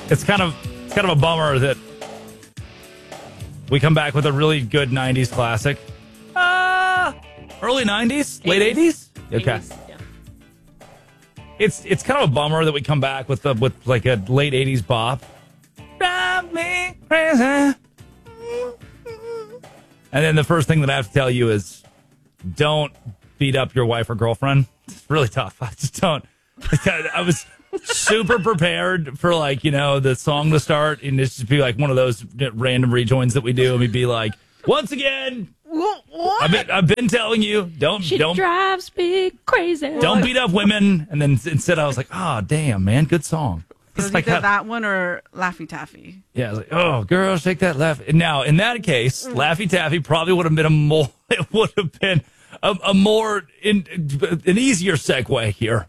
It's kind of a bummer that we come back with a really good 90s classic. Early 90s? Late 80s? Okay. 80s, yeah. It's kind of a bummer that we come back with like a late 80s bop. Drive me crazy. And then the first thing that I have to tell you is don't beat up your wife or girlfriend. It's really tough. I just don't. I was super prepared for the song to start, and it's just be like one of those random rejoins that we do, and we'd be like, once again, What? I've been telling you, don't drives me crazy. Don't beat up women. And then instead I was like, oh, damn, man, good song. Was It's it like either that one or Laffy Taffy? Yeah, I was like, oh, girl, shake that laugh. Now, in that case, Laffy Taffy probably would have been an easier segue here.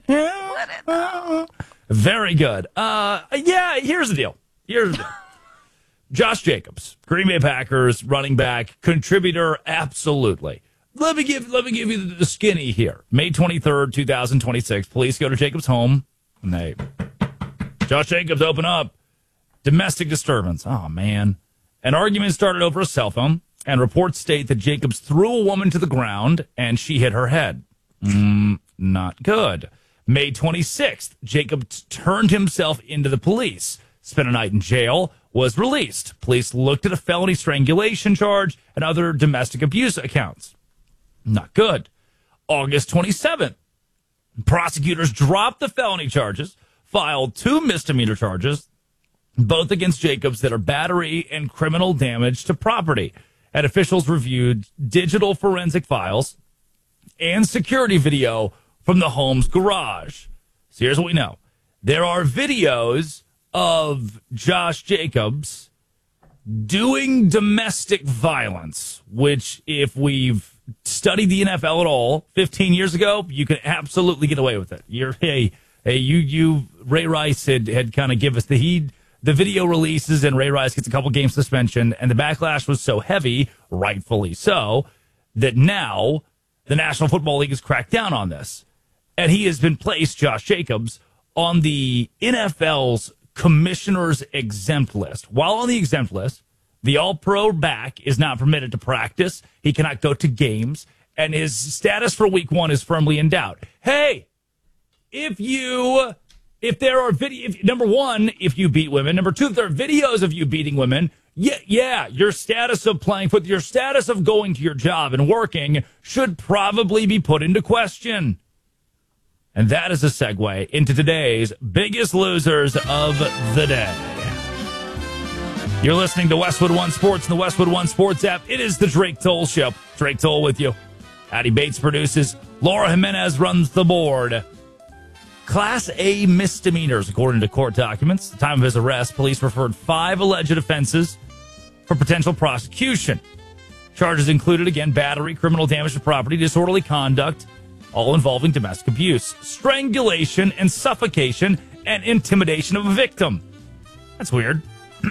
Very good. Here's the deal. Josh Jacobs, Green Bay Packers running back, contributor, absolutely. Let me give you the skinny here. May 23rd, 2026. Police go to Jacobs' home, and Josh Jacobs open up. Domestic disturbance. Oh, man. An argument started over a cell phone, and reports state that Jacobs threw a woman to the ground, and she hit her head. Not good. May 26th, Jacobs turned himself into the police, spent a night in jail, was released. Police looked at a felony strangulation charge and other domestic abuse accounts. Not good. August 27th, prosecutors dropped the felony charges, filed 2 misdemeanor charges, both against Jacobs that are battery and criminal damage to property. And officials reviewed digital forensic files and security video from the home's garage. So here's what we know. There are videos of Josh Jacobs doing domestic violence, which if we've studied the NFL at all 15 years ago, you can absolutely get away with it. Ray Rice had kind of give us the video releases, and Ray Rice gets a couple games suspension, and the backlash was so heavy, rightfully so, that now the National Football League has cracked down on this. And he has been placed, Josh Jacobs, on the NFL's commissioner's exempt list. While on the exempt list, the all-pro back is not permitted to practice. He cannot go to games, and his status for week 1 is firmly in doubt. Hey, if there are number 1, if you beat women, number 2, if there are videos of you beating women, yeah, your status of playing football, your status of going to your job and working should probably be put into question. And that is a segue into today's biggest losers of the day. You're listening to Westwood One Sports and the Westwood One Sports app. It is the Drake Toll Show. Drake Toll with you. Addie Bates produces. Laura Jimenez runs the board. Class A misdemeanors, according to court documents. At the time of his arrest, police referred 5 alleged offenses for potential prosecution. Charges included, again, battery, criminal damage to property, disorderly conduct, all involving domestic abuse, strangulation and suffocation, and intimidation of a victim. That's weird.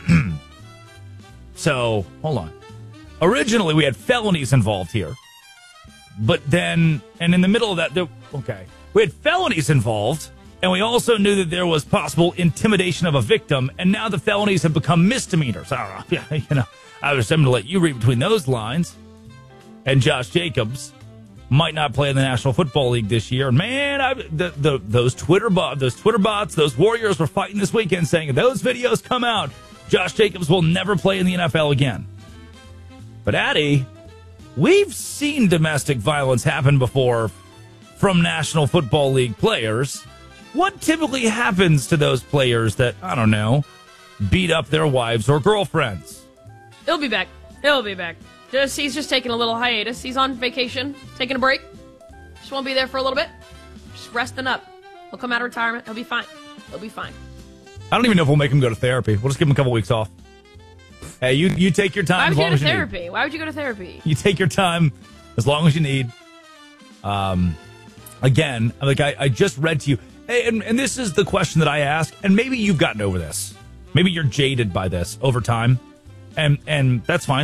So, hold on. Originally, we had felonies involved here. But then, and in the middle of that, we had felonies involved, and we also knew that there was possible intimidation of a victim, and now the felonies have become misdemeanors. I don't know. I was going to let you read between those lines. And Josh Jacobs might not play in the National Football League this year. Man, those Twitter bots, those Warriors were fighting this weekend saying if those videos come out, Josh Jacobs will never play in the NFL again. But Addie, we've seen domestic violence happen before from National Football League players. What typically happens to those players that, I don't know, beat up their wives or girlfriends? He'll be back. He's just taking a little hiatus. He's on vacation, taking a break. Just won't be there for a little bit. Just resting up. He'll come out of retirement. He'll be fine. I don't even know if we'll make him go to therapy. We'll just give him a couple weeks off. Hey, you take your time as long as you need. Why would you go to therapy? You take your time as long as you need. Again, I just read to you, and this is the question that I ask, and maybe you've gotten over this. Maybe you're jaded by this over time. And that's fine.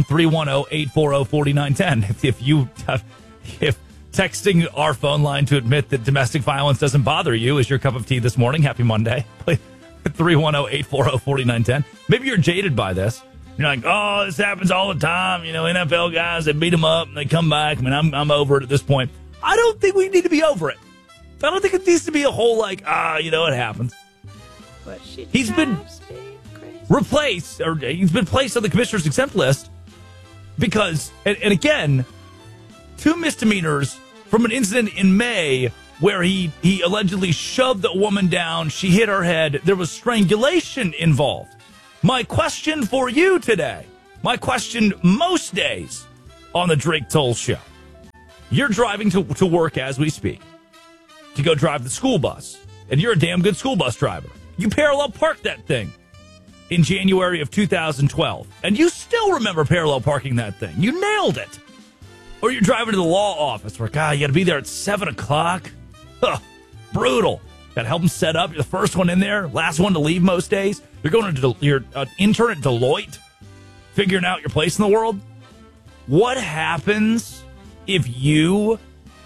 310-840-4910. If texting our phone line to admit that domestic violence doesn't bother you is your cup of tea this morning, happy Monday. 310-840-4910. Maybe you're jaded by this. You're like, oh, this happens all the time. You know, NFL guys, they beat them up and they come back. I mean, I'm over it at this point. I don't think we need to be over it. I don't think it needs to be a whole like, you know, it happens. But he's been replaced, or he's been placed on the commissioner's exempt list because, and again, 2 misdemeanors from an incident in May where he allegedly shoved a woman down. She hit her head. There was strangulation involved. My question for you today, my question most days on the Drake Toll Show. You're driving to work as we speak to go drive the school bus, and you're a damn good school bus driver. You parallel parked that thing in January of 2012, and you still remember parallel parking that thing. You nailed it. Or you're driving to the law office where, God, you got to be there at 7 o'clock. Huh, brutal. Got to help them set up. You're the first one in there, last one to leave most days. You're going to your intern at Deloitte, figuring out your place in the world. What happens if you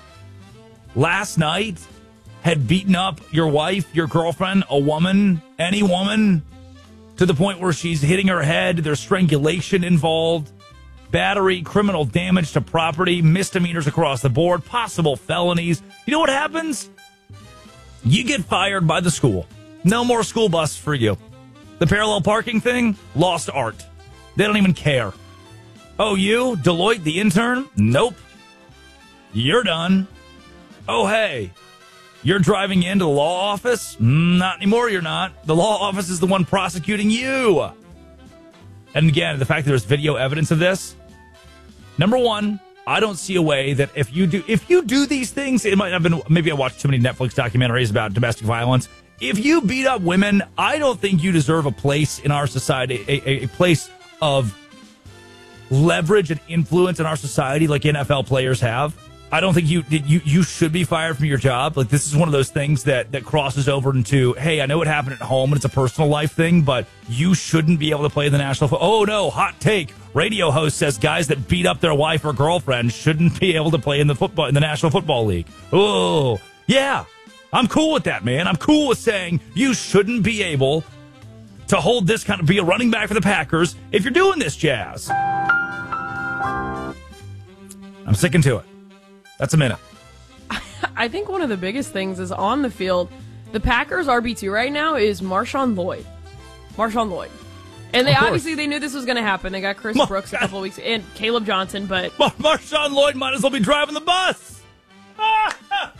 last night had beaten up your wife, your girlfriend, a woman, any woman, to the point where she's hitting her head, there's strangulation involved, battery, criminal damage to property, misdemeanors across the board, possible felonies? You know what happens? You get fired by the school. No more school bus for you. The parallel parking thing, lost art. They don't even care. Oh, you, Deloitte, the intern? Nope. You're done. Oh, hey, you're driving into the law office? Not anymore, you're not. The law office is the one prosecuting you. And again, the fact that there's video evidence of this, number one, I don't see a way that if you do these things, it might have been, maybe I watched too many Netflix documentaries about domestic violence. If you beat up women, I don't think you deserve a place in our society, a place of leverage and influence in our society like NFL players have. I don't think you should be fired from your job. Like, this is one of those things that crosses over into, hey, I know what happened at home and it's a personal life thing, but you shouldn't be able to play in the national. Oh no, hot take. Radio host says guys that beat up their wife or girlfriend shouldn't be able to play in the National Football League. Oh yeah, I'm cool with that, man. I'm cool with saying you shouldn't be able to hold this kind of, be a running back for the Packers if you're doing this jazz. I'm sticking to it. That's a minute. I think one of the biggest things is on the field. The Packers RB2 right now is Marshawn Lloyd. And they obviously they knew this was going to happen. They got Chris Brooks a couple of weeks and Caleb Johnson, but Marshawn Lloyd might as well be driving the bus. All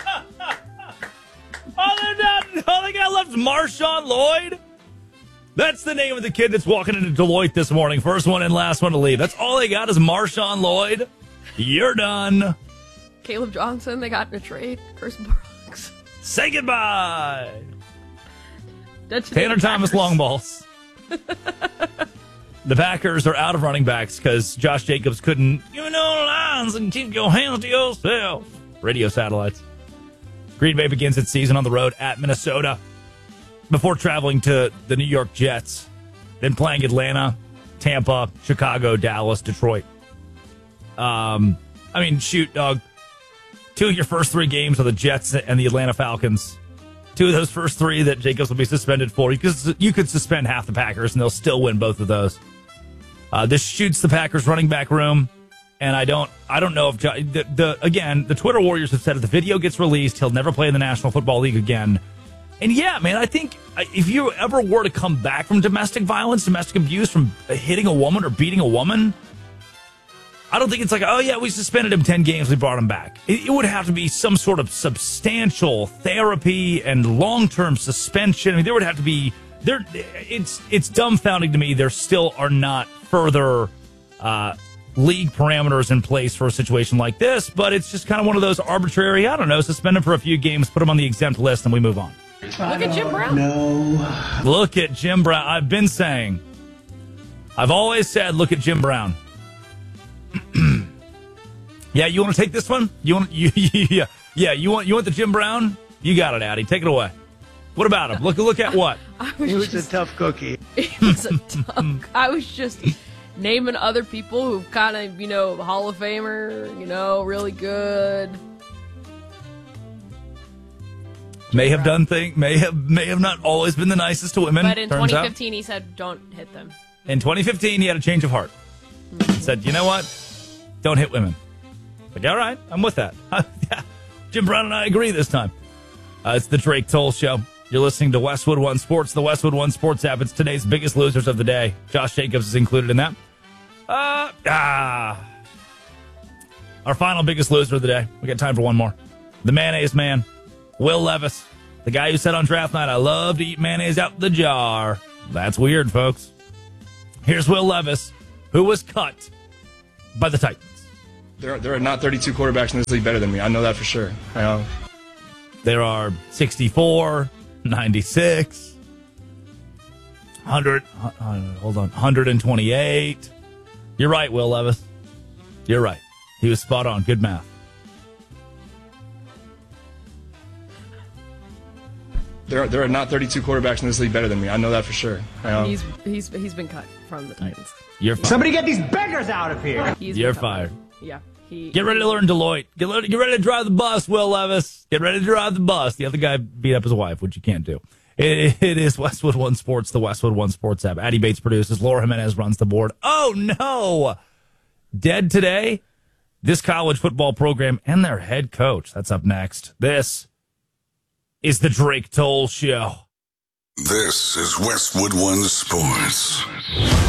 they got left is Marshawn Lloyd. That's the name of the kid that's walking into Deloitte this morning. First one in, last one to leave. That's all they got is Marshawn Lloyd. You're done. Caleb Johnson, they got in a trade. Chris Brooks. Say goodbye. That's Tanner Thomas long balls. The Packers are out of running backs because Josh Jacobs couldn't, lines and keep your hands to yourself. Radio satellites. Green Bay begins its season on the road at Minnesota before traveling to the New York Jets, then playing Atlanta, Tampa, Chicago, Dallas, Detroit. Shoot, dog. 2 of your first 3 games are the Jets and the Atlanta Falcons. 2 of those first 3 that Jacobs will be suspended for. You could suspend half the Packers and they'll still win both of those. This shoots the Packers running back room, and I don't know if the Twitter warriors have said if the video gets released, he'll never play in the National Football League again. And yeah, man, I think if you ever were to come back from domestic violence, domestic abuse, from hitting a woman or beating a woman, I don't think it's like, oh, yeah, we suspended him 10 games, we brought him back. It would have to be some sort of substantial therapy and long-term suspension. I mean, there would have to be... It's dumbfounding to me there still are not further league parameters in place for a situation like this, but it's just kind of one of those arbitrary, suspend him for a few games, put him on the exempt list, and we move on. Look at Jim Brown. No. Look at Jim Brown. I've been saying. I've always said, look at Jim Brown. Yeah, you want to take this one? You want the Jim Brown? You got it, Addy. Take it away. What about him? Look at what? He was a tough cookie. He was a tough. I was just naming other people who kind of, Hall of Famer, really good. May have not always been the nicest to women. But in turns 2015, he said, don't hit them. In 2015, he had a change of heart. He said, you know what? Don't hit women. Like, all right, I'm with that. Yeah, Jim Brown and I agree this time. It's the Drake Toll Show. You're listening to Westwood One Sports, the Westwood One Sports app. It's today's biggest losers of the day. Josh Jacobs is included in that. Our final biggest loser of the day. We got time for one more. The mayonnaise man, Will Levis. The guy who said on draft night, I love to eat mayonnaise out the jar. That's weird, folks. Here's Will Levis, who was cut by the Titans. There are not 32 quarterbacks in this league better than me. I know that for sure. There are 64, 96, 100, hold on, 128. You're right, Will Levis. You're right. He was spot on. Good math. There are not 32 quarterbacks in this league better than me. I know that for sure. He's been cut from the Titans. You're fired. Somebody get these beggars out of here. You're fired. Yeah. Get ready to learn Deloitte. Get ready to drive the bus, Will Levis. Get ready to drive the bus. The other guy beat up his wife, which you can't do. It is Westwood One Sports, the Westwood One Sports app. Addie Bates produces. Laura Jimenez runs the board. Oh, no. Dead today. This college football program and their head coach. That's up next. This is the Drake Toll Show. This is Westwood One Sports.